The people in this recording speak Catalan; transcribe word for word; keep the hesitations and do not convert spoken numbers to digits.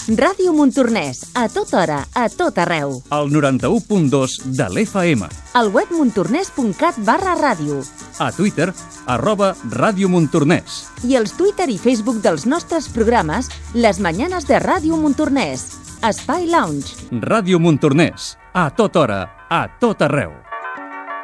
Ràdio Montornès, a tota hora, a tot arreu. El noranta-u punt dos de l'F M. Al web montornès.cat barra ràdio. A Twitter, arroba Ràdio Montornès. I els Twitter i Facebook dels nostres programes, Les Mañanes de Ràdio Montornès. Espai Lounge. Ràdio Montornès, a tota hora, a tot arreu.